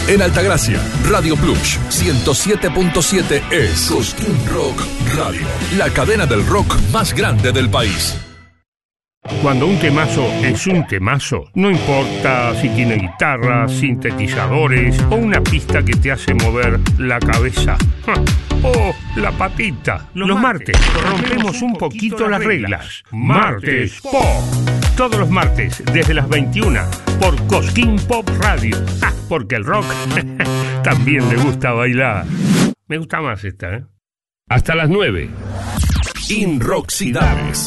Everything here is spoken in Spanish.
En Altagracia, Radio Plus 107.7 es Cosquín Rock Radio, la cadena del rock más grande del país. Cuando un temazo es un temazo, no importa si tiene guitarra, sintetizadores o una pista que te hace mover la cabeza o la patita. Los martes rompemos un poquito las reglas. Martes Pop. Todos los martes desde las 21 por Cosquín Pop Radio. Porque el rock también le gusta bailar. Me gusta más esta, ¿eh? Hasta las 9. Inroxidades.